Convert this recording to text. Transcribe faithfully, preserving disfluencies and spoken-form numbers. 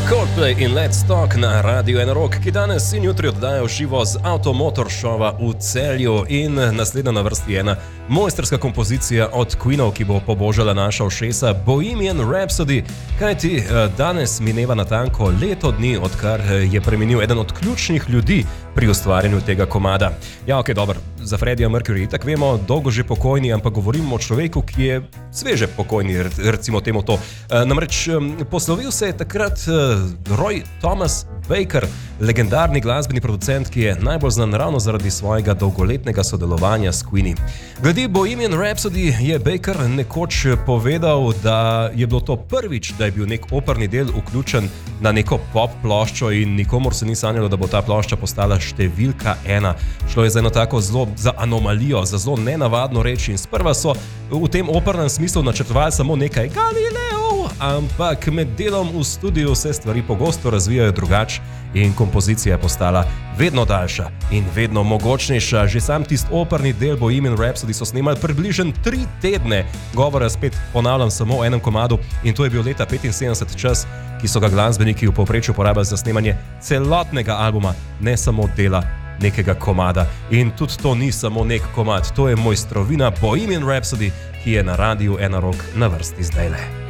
Coldplay in Let's Talk na Radiu en Rock, ki danes in jutri oddajo živo z Automotor šova v Celju. In naslednja na vrsti je ena mojsterska kompozicija od Queenov, ki bo pobožala naša ušesa, Bohemian Rhapsody, kajti danes mineva natanko leto dni, odkar je preminil eden od ključnih ljudi pri ustvarjanju tega komada. Ja, ok, dobro, za Freddija Mercury tak vemo, dolgo že pokojni, ampak govorimo o človeku, ki je sveže pokojni, recimo temu to. Namreč poslovil se je takrat Roy Thomas Baker, legendarni glasbeni producent, ki je najbolj znan ravno zaradi svojega dolgoletnega sodelovanja s Queeni. Glede Bohemian Rhapsody je Baker nekoč povedal, da je bilo to prvič, da je bil nek operni del vključen na neko pop ploščo in nikomor se ni sanjalo, da bo ta plošča postala številka ena. Šlo je za eno tako zelo za anomalijo, za zelo nenavadno reč in sprva so v tem opernem smislu načrtovali samo nekaj Galileo, ampak med delom v studiu se stvari pogosto razvijajo drugače in kompozicija je postala vedno daljša in vedno mogočnejša. Že sam tist operni del Bohemian Rhapsody so snemali približno tri tedne, govora spet ponavljam samo o enem komadu, in to je bil leta petinsedemdeset čas, ki so ga glasbeniki v povprečju porabili za snemanje celotnega albuma, ne samo dela nekega komada. In tudi to ni samo nek komad, to je mojstrovina Bohemian Rhapsody, ki je na Radiu en Rock na vrsti zdajle.